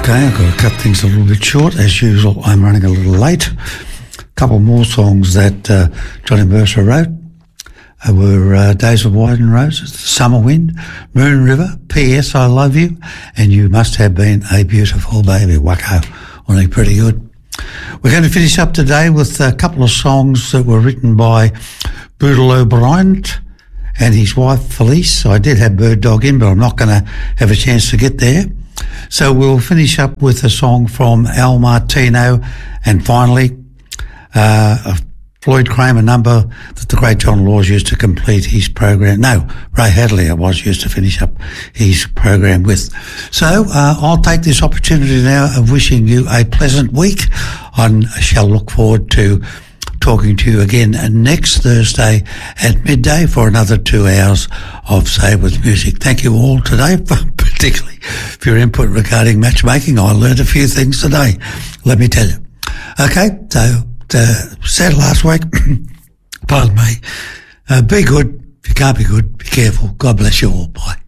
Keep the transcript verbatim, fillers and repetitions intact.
Okay, I've got to cut things a little bit short. As usual, I'm running a little late. A couple more songs that uh, Johnny Mercer wrote uh, were uh, Days of Wine and Roses, Summer Wind, Moon River, P S I Love You, and You Must Have Been a Beautiful Baby. Wacko, only pretty good. We're going to finish up today with a couple of songs that were written by Boodle O'Brien and his wife Felice. I did have Bird Dog in, but I'm not going to have a chance to get there. So we'll finish up with a song from Al Martino, and finally uh, a Floyd Kramer number that the great John Laws used to complete his program. No, Ray Hadley I was used to finish up his program with. So uh, I'll take this opportunity now of wishing you a pleasant week. I shall look forward to talking to you again next Thursday at midday for another two hours of Save With Music. Thank you all today, particularly for your input regarding matchmaking. I learned a few things today, let me tell you. Okay, so uh, said last week, pardon me, uh, be good. If you can't be good, be careful. God bless you all. Bye.